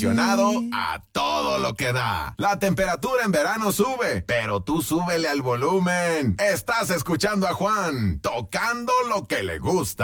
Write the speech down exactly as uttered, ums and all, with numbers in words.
acondicionado a todo lo que da. La temperatura en verano sube, pero tú súbele al volumen. Estás escuchando a Juan, tocando lo que le gusta.